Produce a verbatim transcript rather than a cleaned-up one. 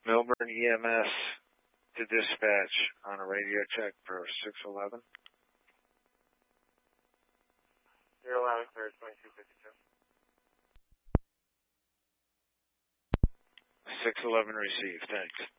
Millburn E M S to dispatch on a radio check for six eleven. zero eleven for twenty-two fifty-two. six eleven received, thanks.